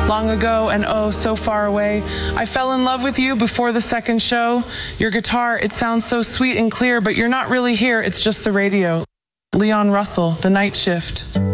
long ago and oh, so far away. I fell in love with you before the second show. Your guitar, it sounds so sweet and clear, but you're not really here, it's just the radio. Leon Russell, The Night Shift.